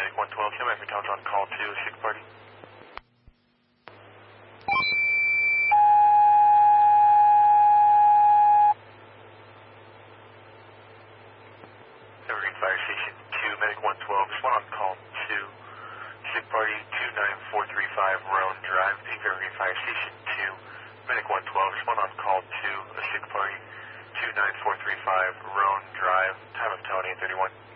Medic 112, Sam Evertown's on call to a sick party. Evergreen Fire Station 2, Medic 112, is one on call to sick party 29435 Roan Drive. Peak Evergreen Fire Station 2, Medic 112, is one on call to a sick party 29435 Roan Drive. Time of tone 831.